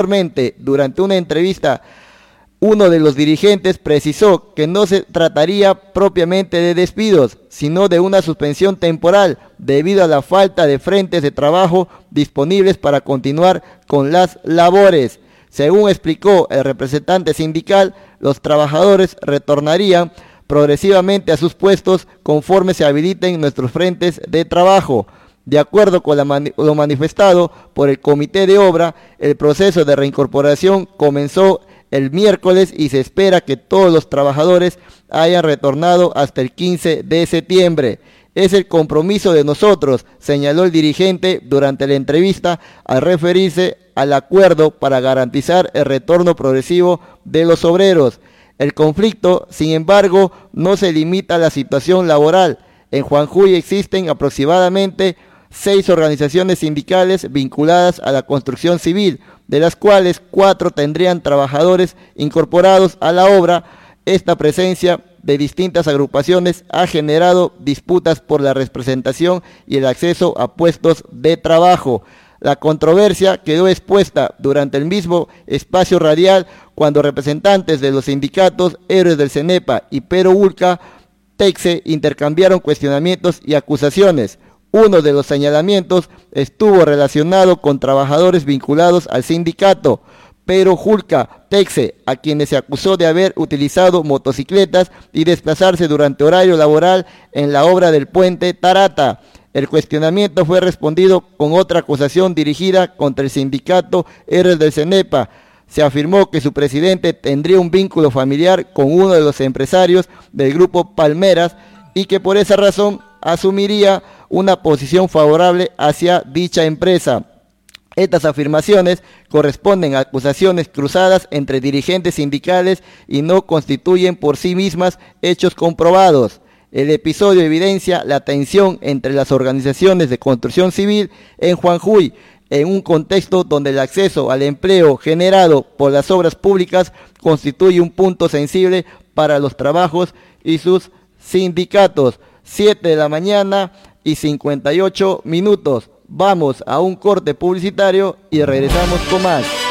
Posteriormente, durante una entrevista, uno de los dirigentes precisó que no se trataría propiamente de despidos, sino de una suspensión temporal debido a la falta de frentes de trabajo disponibles para continuar con las labores. Según explicó el representante sindical, los trabajadores retornarían progresivamente a sus puestos conforme se habiliten nuestros frentes de trabajo. De acuerdo con lo manifestado por el comité de obra, el proceso de reincorporación comenzó el miércoles y se espera que todos los trabajadores hayan retornado hasta el 15 de septiembre. Es el compromiso de nosotros, señaló el dirigente durante la entrevista al referirse al acuerdo para garantizar el retorno progresivo de los obreros. El conflicto, sin embargo, no se limita a la situación laboral. En Juanjuy existen aproximadamente 6 organizaciones sindicales vinculadas a la construcción civil, de las cuales 4 tendrían trabajadores incorporados a la obra. Esta presencia de distintas agrupaciones ha generado disputas por la representación y el acceso a puestos de trabajo. La controversia quedó expuesta durante el mismo espacio radial cuando representantes de los sindicatos Héroes del Cenepa y Pero Ulca Texe intercambiaron cuestionamientos y acusaciones. Uno de los señalamientos estuvo relacionado con trabajadores vinculados al sindicato Pero Julca Texe, a quienes se acusó de haber utilizado motocicletas y desplazarse durante horario laboral en la obra del puente Tarata. El cuestionamiento fue respondido con otra acusación dirigida contra el sindicato Héroes del Cenepa. Se afirmó que su presidente tendría un vínculo familiar con uno de los empresarios del grupo Palmeras y que por esa razón asumiría una posición favorable hacia dicha empresa. Estas afirmaciones corresponden a acusaciones cruzadas entre dirigentes sindicales y no constituyen por sí mismas hechos comprobados. El episodio evidencia la tensión entre las organizaciones de construcción civil en Juanjuy, en un contexto donde el acceso al empleo generado por las obras públicas constituye un punto sensible para los trabajos y sus sindicatos. 7 de la mañana y 58 minutos. Vamos a un corte publicitario y regresamos con más.